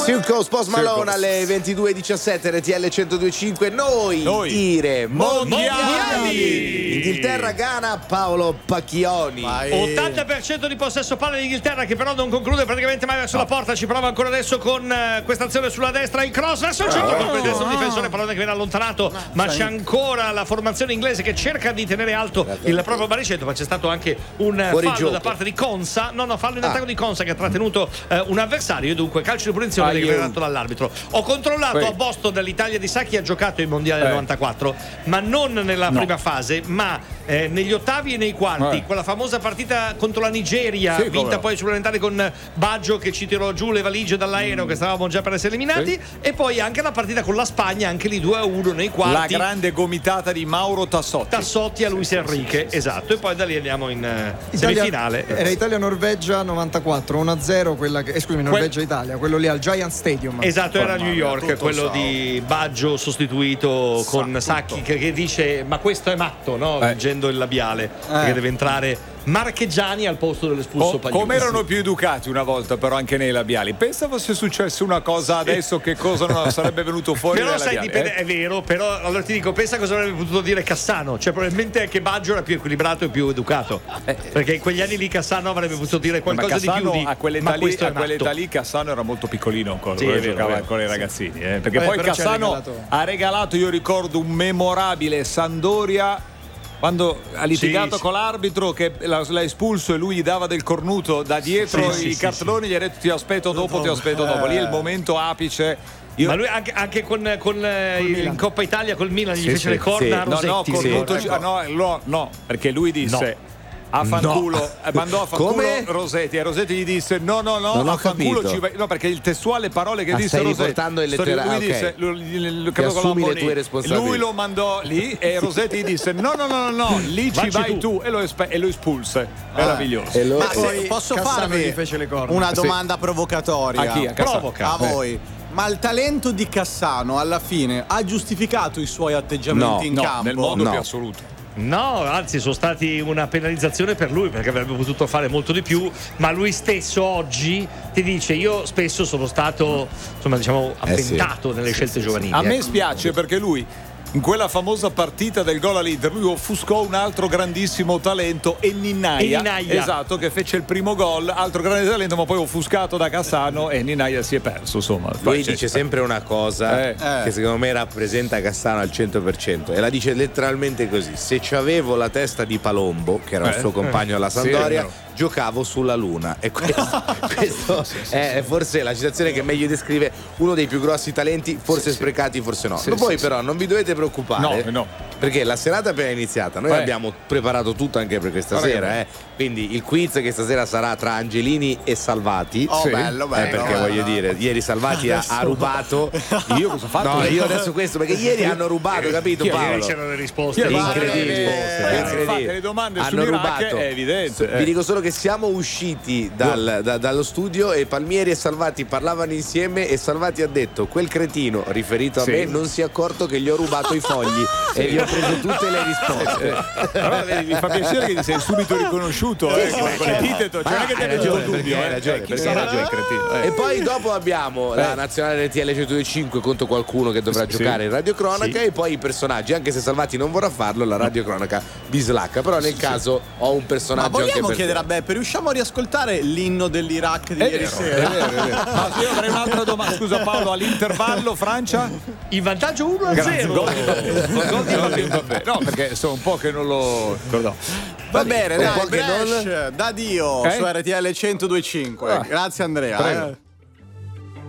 Silk Post Malone alle 22:17 RTL 102.5. Noi dire mondiali. Inghilterra, Ghana, Paolo Pacchioni. 80% di possesso palla in Inghilterra, che però non conclude praticamente mai verso la porta. Ci prova ancora adesso con questa azione sulla destra, il cross verso il centro, colpo di destra, un difensore, pallone che viene allontanato, ma c'è ancora la formazione inglese che cerca di tenere alto il proprio baricentro, ma c'è stato anche un fallo da parte di Konsa, fallo in attacco di Konsa che ha trattenuto un avversario, dunque calcio di punizione decretato dall'arbitro. Ho controllato a Boston dall'Italia di Sacchi ha giocato il mondiale del 94, ma non nella prima fase, ma negli ottavi e nei quarti, quella famosa partita contro la Nigeria, vinta poi supplementare con Baggio che ci tirò giù le valigie dall'aereo, che stavamo già per essere eliminati, e poi anche la partita con la Spagna, anche lì 2-1 nei quarti, la grande gomitata di Mauro Tassotti a Luis Enrique, esatto, e poi da lì andiamo in semifinale. Era Italia-Norvegia 94, 1-0, quella che Norvegia-Italia, quello lì al Giant Stadium. Esatto, era a New York, quello di Baggio sostituito con Sacchi che dice ma questo è matto, no? Leggendo il labiale, che deve entrare Marchegiani al posto dell'espulso Pagliuca. Come erano più educati una volta, però, anche nei labiali. Pensa fosse successo una cosa adesso, che cosa non sarebbe venuto fuori. Però sai, dipende, è vero, però allora ti dico, pensa cosa avrebbe potuto dire Cassano, cioè probabilmente anche Baggio era più equilibrato e più educato, perché in quegli anni lì Cassano avrebbe potuto dire qualcosa di più di a quell'età lì Cassano era molto piccolino ancora, giocava ancora i ragazzini, perché poi Cassano ha regalato, io ricordo un memorabile Sampdoria quando ha litigato con l'arbitro che l'ha espulso e lui gli dava del cornuto da dietro i cartelloni, gli ha detto ti aspetto dopo, lì è il momento apice. Ma lui anche con in Coppa Italia col Milan gli fece le corna a Rosetti. No, perché lui disse a fanculo, mandò a fanculo Rosetti, e Rosetti gli disse no, a fanculo ci vai, no, perché il testuale parole che disse Rosetti, riportando il letterale, lui disse che assumi le tue responsabilità, lui lo mandò lì e Rosetti gli disse no, lì ci vai tu, e lo espulse. Meraviglioso. Ma posso farvi una domanda provocatoria? A chi? A voi. Ma il talento di Cassano alla fine ha giustificato i suoi atteggiamenti in campo? Nel modo più assoluto. No, anzi sono stati una penalizzazione per lui, perché avrebbe potuto fare molto di più, ma lui stesso oggi ti dice io spesso sono stato avventato nelle scelte giovanili. A me spiace perché lui in quella famosa partita del gol all'Inter lui offuscò un altro grandissimo talento, Enninaia, esatto, che fece il primo gol, altro grande talento, ma poi offuscato da Cassano, e Enninaia si è perso, insomma. Lui dice sempre una cosa che secondo me rappresenta Cassano al 100%, e la dice letteralmente così: se c'avevo la testa di Palombo, che era il suo compagno alla Sampdoria, giocavo sulla luna. E questo è forse la citazione che meglio descrive uno dei più grossi talenti, forse sprecati, forse no. Voi però non vi dovete preoccupare, perché la serata è appena iniziata, noi abbiamo preparato tutto anche per questa sera, quindi il quiz che stasera sarà tra Angelini e Salvati. Bello, perché voglio dire, ieri Salvati ha rubato. Io cosa ho fatto? No, io adesso questo, perché ieri hanno rubato, capito Paolo? Ieri c'erano le risposte incredibili. Le domande hanno rubato, è evidente. Vi dico solo che siamo usciti dallo studio e Palmieri e Salvati parlavano insieme, e Salvati ha detto: quel cretino, riferito a me, non si è accorto che gli ho rubato i fogli e gli ho preso tutte le risposte. Però mi fa piacere che ti sei subito riconosciuto, l'epiteto, cioè non è che ti hai avuto dubbio, cretino. E poi dopo abbiamo la nazionale RTL 102.5 contro qualcuno che dovrà giocare in radiocronaca, e poi i personaggi, anche se Salvati non vorrà farlo, la radiocronaca bislacca, però nel caso ho un personaggio. Ma vogliamo anche per chiedere a Beppe, riusciamo a riascoltare l'inno dell'Iraq di ieri sera? Ma io avrei un'altra domanda, scusa Paolo, all'intervallo Francia in vantaggio 1-0. No, perché sono un po' che non lo ricordavo. Va bene, dai, da Dio su RTL 102.5. Grazie Andrea.